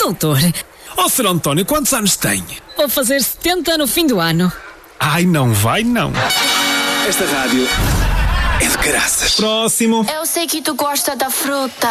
doutor. Ó, Sr. António, quantos anos tem? Vou fazer 70 no fim do ano. Ai, não vai não. Esta rádio é de graças. Próximo. Eu sei que tu gosta da fruta.